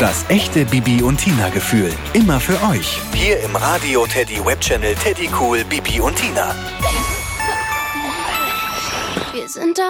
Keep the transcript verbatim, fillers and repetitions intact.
Das echte Bibi und Tina Gefühl. Immer für euch. Hier im Radio Teddy Webchannel Teddy Cool Bibi und Tina. Wir sind da.